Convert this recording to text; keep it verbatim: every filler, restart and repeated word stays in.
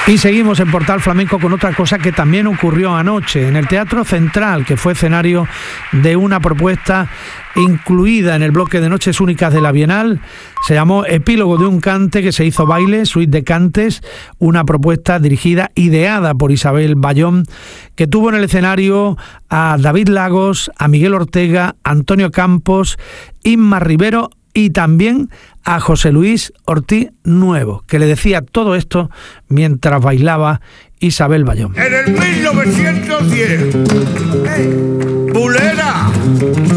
Y seguimos en Portal Flamenco con otra cosa que también ocurrió anoche en el Teatro Central, que fue escenario de una propuesta incluida en el bloque de Noches Únicas de la Bienal. Se llamó Epílogo de un cante, que se hizo baile, suite de cantes, una propuesta dirigida, ideada por Isabel Bayón, que tuvo en el escenario a David Lagos, a Miguel Ortega, Antonio Campos, Inma Rivero y también a José Luis Ortiz Nuevo, que le decía todo esto mientras bailaba Isabel Bayón. En el mil novecientos diez, hey, Bulera